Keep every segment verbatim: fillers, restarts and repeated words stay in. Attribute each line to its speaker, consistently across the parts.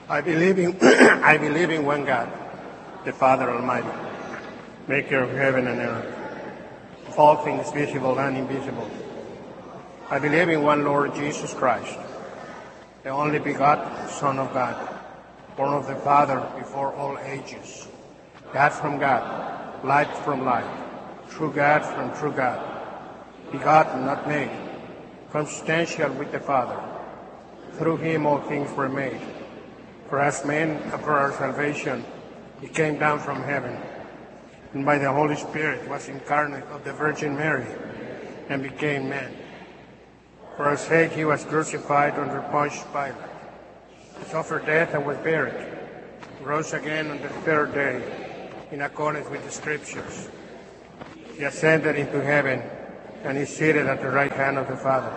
Speaker 1: I believe in I believe in one God, the Father Almighty, maker of heaven and earth, of all things visible and invisible. I believe in one Lord Jesus Christ, the only begotten Son of God, born of the Father before all ages, God from God, light from light, true God from true God, begotten, not made, consubstantial with the Father. Through him all things were made. For as men, for our salvation, he came down from heaven, and by the Holy Spirit was incarnate of the Virgin Mary, and became man. For our sake he was crucified under Pontius Pilate. He suffered death and was buried. He rose again on the third day, in accordance with the Scriptures. He ascended into heaven, and is seated at the right hand of the Father.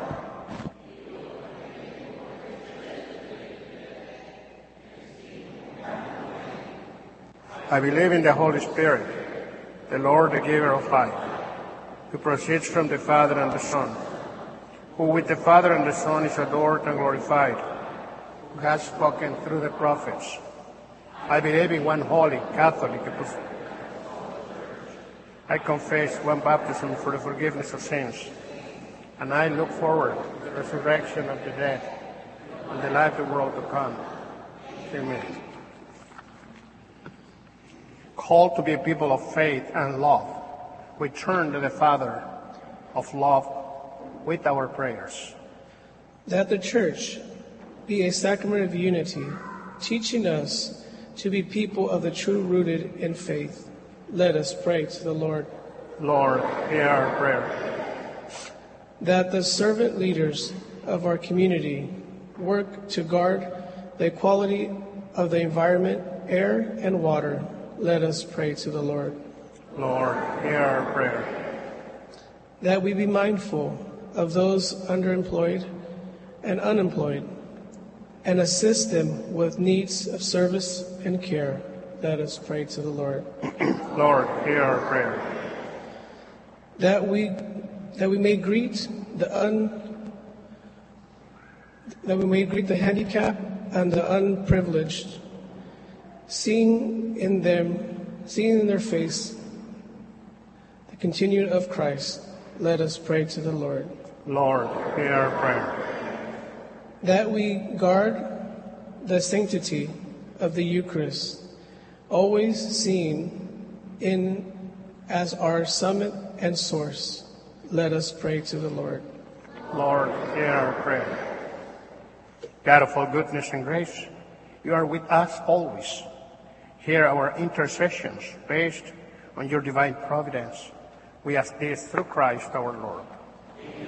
Speaker 1: I believe in the Holy Spirit, the Lord, the giver of life, who proceeds from the Father and the Son, who with the Father and the Son is adored and glorified, who has spoken through the prophets. I believe in one holy, Catholic, I confess one baptism for the forgiveness of sins, and I look forward to the resurrection of the dead and the life of the world to come. Amen. Called to be a people of faith and love, we turn to the Father of love with our prayers.
Speaker 2: That the Church be a sacrament of unity, teaching us to be people of the true rooted in faith. Let us pray to the Lord.
Speaker 1: Lord, hear our prayer.
Speaker 2: That the servant leaders of our community work to guard the equality of the environment, air, and water. Let us pray to the Lord.
Speaker 1: Lord, hear our prayer.
Speaker 2: That we be mindful of those underemployed and unemployed, and assist them with needs of service and care. Let us pray to the Lord.
Speaker 1: Lord, hear our prayer.
Speaker 2: That we that we may greet the un that we may greet the handicapped and the unprivileged, seeing in them, seeing in their face the continuing of Christ. Let us pray to the Lord.
Speaker 1: Lord, hear our prayer.
Speaker 2: That we guard the sanctity of the Eucharist, always seen in as our summit and source. Let us pray to the Lord.
Speaker 1: Lord, hear our prayer. God of all goodness and grace, you are with us always. Hear our intercessions based on your divine providence. We ask this through Christ our Lord.